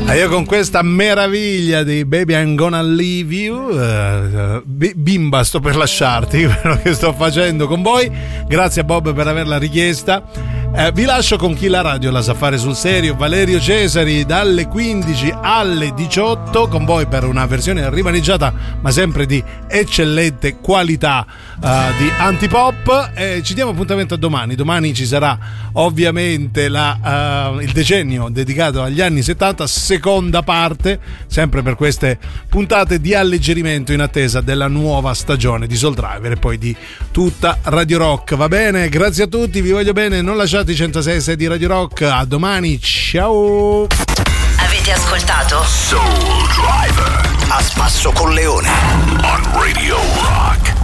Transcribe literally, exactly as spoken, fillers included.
E io con questa meraviglia di Baby I'm Gonna Leave You, uh, bimba sto per lasciarti, quello che sto facendo con voi. Grazie a Bob per averla richiesta. Eh, vi lascio con chi la radio la sa fare sul serio, Valerio Cesari, dalle quindici alle diciotto con voi per una versione rimaneggiata ma sempre di eccellente qualità uh, di antipop. E ci diamo appuntamento a domani. Domani ci sarà ovviamente la, uh, il decennio dedicato agli anni settanta, seconda parte, sempre per queste puntate di alleggerimento in attesa della nuova stagione di Soul Driver e poi di tutta Radio Rock. Va bene? Grazie a tutti, vi voglio bene, non lasciate i centosei e sei di Radio Rock. A domani, ciao. Avete ascoltato Soul Driver a spasso con Leone on Radio Rock.